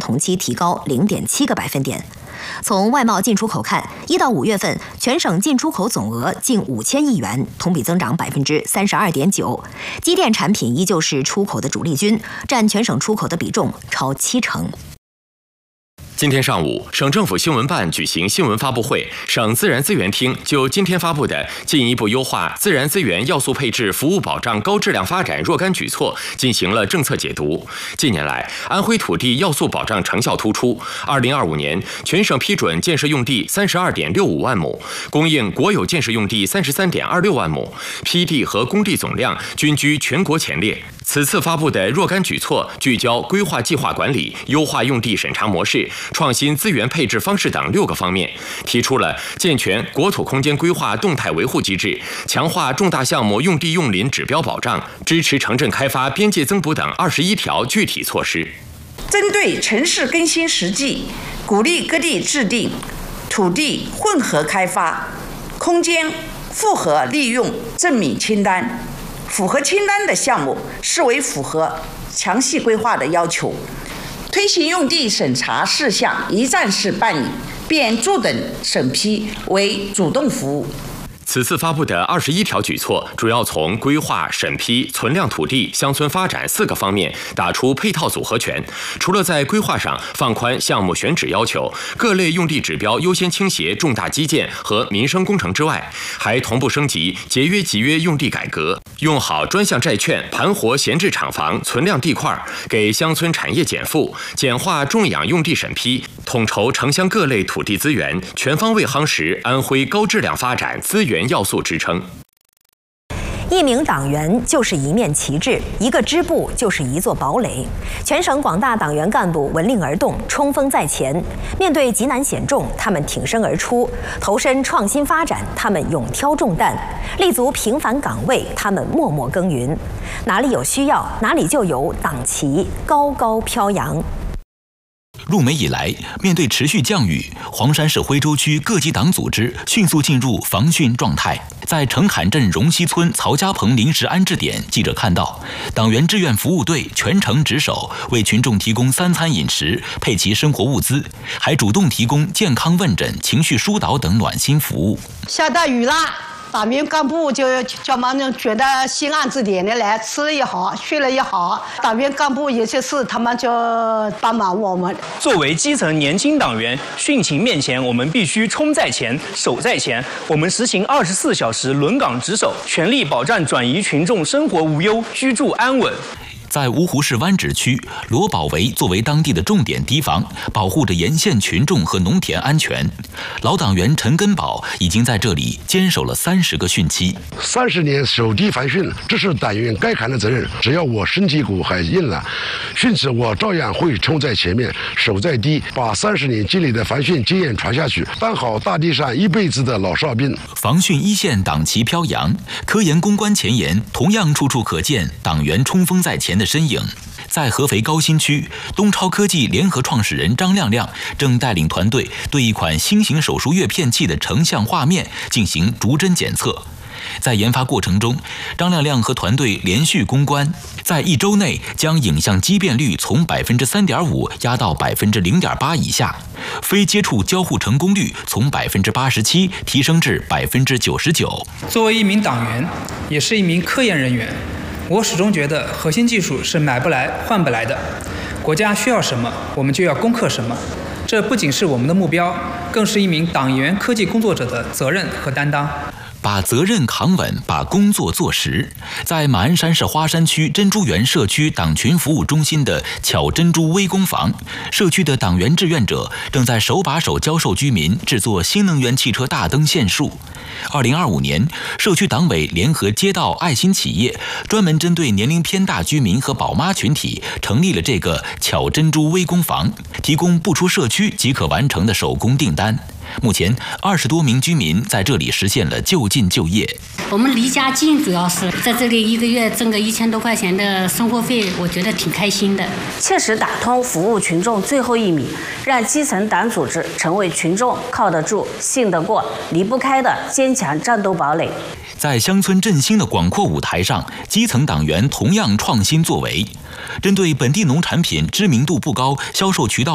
同期提高0.7个百分点。从外贸进出口看，1到5月份全省进出口总额近5000亿元，同比增长32.9%。机电产品依旧是出口的主力军，占全省出口的比重超70%。 今天上午，省政府新闻办举行新闻发布会，省自然资源厅就今天发布的进一步优化自然资源要素配置服务保障高质量发展若干举措进行了政策解读。近年来，安徽土地要素保障成效突出。2025年，全省批准建设用地32.65万亩，供应国有建设用地33.26万亩，批地和供地总量均居全国前列。此次发布的若干举措聚焦规划计划管理、优化用地审查模式、创新资源配置方式等6个方面，提出了健全国土空间规划动态维护机制、强化重大项目用地用林指标保障、支持城镇开发边界增补等21条具体措施。 针对城市更新实际，鼓励各地制定土地混合开发、空间复合利用证明清单，符合清单的项目视为符合详细规划的要求。推行用地审查事项一站式办理，便注等审批为主动服务。 此次发布的21条举措，主要从规划、审批、存量土地、乡村发展4个方面打出配套组合拳。除了在规划上放宽项目选址要求，各类用地指标优先倾斜重大基建和民生工程之外，还同步升级节约集约用地改革，用好专项债券盘活闲置厂房、存量地块，给乡村产业减负，简化种养用地审批，统筹城乡各类土地资源，全方位夯实安徽高质量发展资源要素支撑。 1名党员就是一面旗帜，1个支部就是一座堡垒。全省广大党员干部闻令而动，冲锋在前。面对急难险重，他们挺身而出；投身创新发展，他们勇挑重担；立足平凡岗位，他们默默耕耘。哪里有需要，哪里就有党旗高高飘扬。 入梅以来，面对持续降雨，黄山市徽州区各级党组织迅速进入防汛状态。在澄海镇荣溪村曹家棚临时安置点，记者看到党员志愿服务队全程值守，为群众提供3餐饮食，配齐生活物资，还主动提供健康问诊、情绪疏导等暖心服务。 下大雨了，党员干部就觉得心安之点的来，吃了也好，睡了也好。党员干部有些事他们就帮忙我们。 作为基层年轻党员，汛情面前，我们必须冲在前，守在前。我们实行24小时轮岗值守，全力保障转移群众生活无忧、居住安稳。 在芜湖市湾址区，罗保围作为当地的重点堤防，保护着沿线群众和农田安全。老党员陈根宝已经在这里坚守了30个汛期。 30年守堤防汛，这是党员该扛的责任。只要我身体骨还硬了，汛时我照样会冲在前面，守在堤，把30年积累的防汛经验传下去，当好大地上一辈子的老哨兵。 防汛一线党旗飘扬，科研攻关前沿同样处处可见党员冲锋在前的身影。在合肥高新区，东超科技联合创始人张亮亮正带领团队对一款新型手术跃片器的成像画面进行逐帧检测。在研发过程中，张亮亮和团队连续攻关，在1周内将影像畸变率从3.5%压到0.8%以下，非接触交互成功率从87%提升至99%。 作为一名党员，也是一名科研人员，我始终觉得核心技术是买不来换不来的，国家需要什么，我们就要攻克什么。这不仅是我们的目标，更是一名党员科技工作者的责任和担当。 把责任扛稳，把工作做实。在马鞍山市花山区珍珠园社区党群服务中心的巧珍珠微工坊，社区的党员志愿者正在手把手教授居民制作新能源汽车大灯线束。2025年，社区党委联合街道爱心企业，专门针对年龄偏大居民和宝妈群体，成立了这个巧珍珠微工坊，提供不出社区即可完成的手工订单。目前20多名居民在这里实现了就近就业。 我们离家近，主要是在这里1个月挣个1000多块钱的生活费，我觉得挺开心的。 切实打通服务群众最后1米，让基层党组织成为群众靠得住、信得过、离不开的坚强战斗堡垒。 在乡村振兴的广阔舞台上，基层党员同样创新作为，针对本地农产品知名度不高、销售渠道